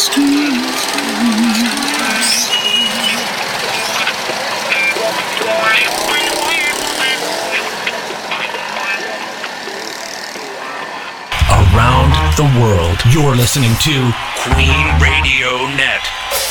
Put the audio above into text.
Around the world, you're listening to Queen Radio Net.